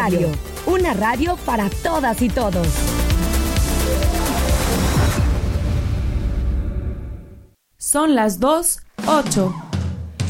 Radio, una radio para todas y todos. Son las 2:08.